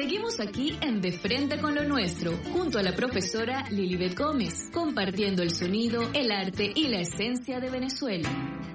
Seguimos aquí en De Frente con lo Nuestro, junto a la profesora Lilibet Gómez, compartiendo el sonido, el arte y la esencia de Venezuela.